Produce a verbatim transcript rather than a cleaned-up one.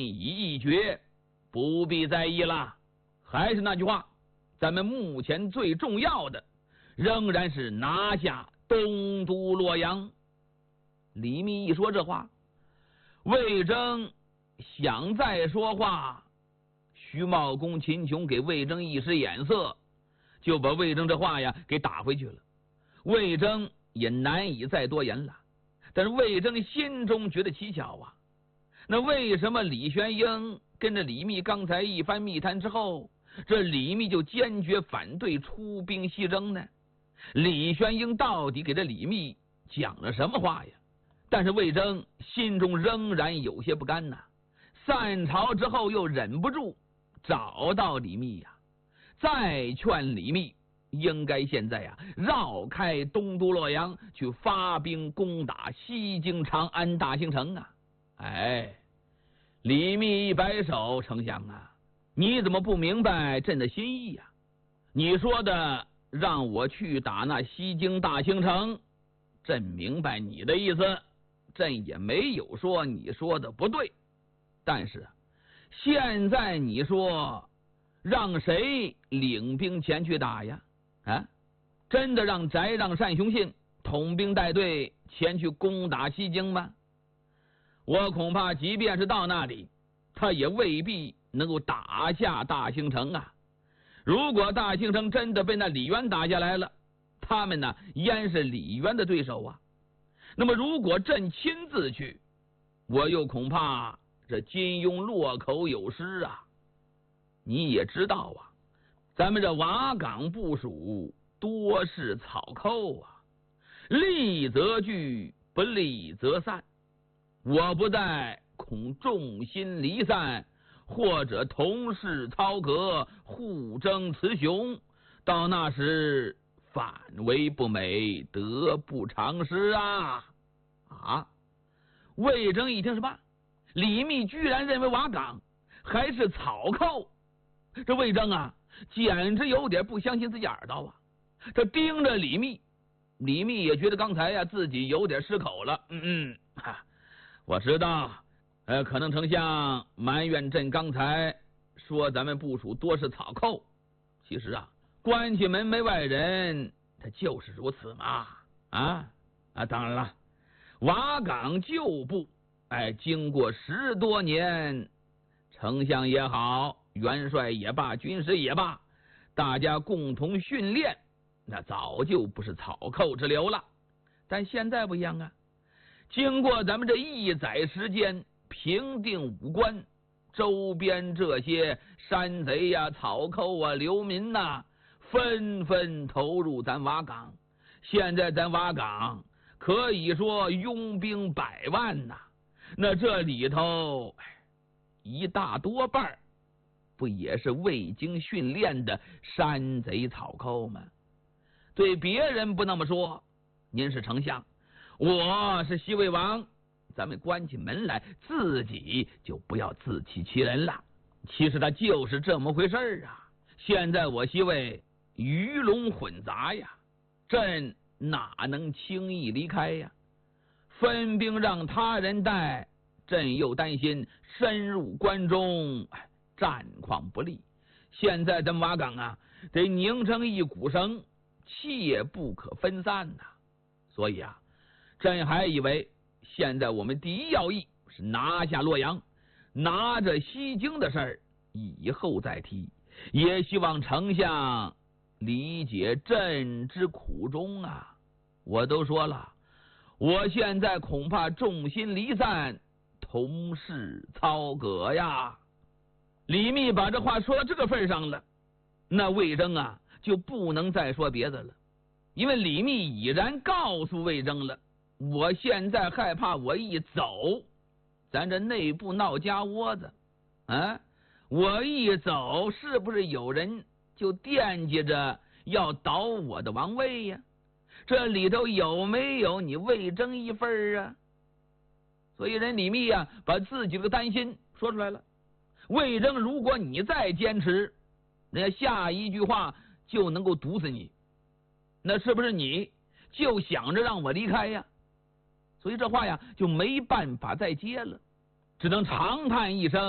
已一决，不必在意了。还是那句话，咱们目前最重要的仍然是拿下东都洛阳。李密一说这话，魏征想再说话，徐茂公、秦琼给魏征一使眼色，就把魏征这话呀给打回去了。魏征也难以再多言了。但是魏征心中觉得蹊跷啊，那为什么李玄英跟着李密刚才一番密谈之后，这李密就坚决反对出兵西征呢？李玄英到底给这李密讲了什么话呀？但是魏征心中仍然有些不甘呐。散朝之后又忍不住找到李密呀，再劝李密应该现在呀绕开东都洛阳，去发兵攻打西京长安大兴城啊！哎，李密一摆手，丞相啊，你怎么不明白朕的心意呀？你说的让我去打那西京大兴城，朕明白你的意思，朕也没有说你说的不对。但是现在你说让谁领兵前去打呀？啊，真的让翟让单雄信统兵带队前去攻打西京吗？我恐怕即便是到那里，他也未必能够打下大兴城啊。如果大兴城真的被那李渊打下来了，他们呢焉是李渊的对手啊？那么如果朕亲自去，我又恐怕这金庸落口有失啊。你也知道啊，咱们这瓦岗部署多是草寇啊，利则聚，不利则散。我不在，恐众心离散，或者同是操戈，互争雌雄，到那时反为不美，得不偿失啊！啊！魏征一听是吧？李密居然认为瓦岗还是草寇，这魏征啊，简直有点不相信自己耳朵啊！他盯着李密，李密也觉得刚才呀、啊、自己有点失口了。嗯嗯，哈，我知道，呃，可能丞相埋怨朕刚才说咱们部署多是草寇，其实啊，关起门没外人，他就是如此嘛。啊啊，当然了，瓦岗旧部，哎，经过十多年，丞相也好，元帅也罢，军师也罢，大家共同训练，那早就不是草寇之流了。但现在不一样啊，经过咱们这一载时间平定武关，周边这些山贼呀、草寇啊、流民呐、啊，纷纷投入咱瓦岗。现在咱瓦岗可以说拥兵百万呐、啊，那这里头一大多半不也是未经训练的山贼草寇吗？对别人不那么说，您是丞相，我是西魏王，咱们关起门来，自己就不要自欺欺人了。其实他就是这么回事啊！现在我西魏鱼龙混杂呀，朕哪能轻易离开呀？分兵让他人带，朕又担心深入关中，战况不利。现在咱瓦岗啊，得拧成一股绳，切不可分散呐、啊。所以啊，朕还以为现在我们第一要义是拿下洛阳，拿着西京的事儿以后再提，也希望丞相理解朕之苦衷啊！我都说了，我现在恐怕众心离散，同是操戈呀。李密把这话说到这个份上了，那魏征啊就不能再说别的了，因为李密已然告诉魏征了，我现在害怕我一走，咱这内部闹家窝子啊！我一走，是不是有人就惦记着要倒我的王位呀？这里头有没有你魏征一份啊？所以人李密啊，把自己的担心说出来了。魏征，如果你再坚持，那下一句话就能够毒死你，那是不是你就想着让我离开呀？所以这话呀就没办法再接了，只能长叹一声。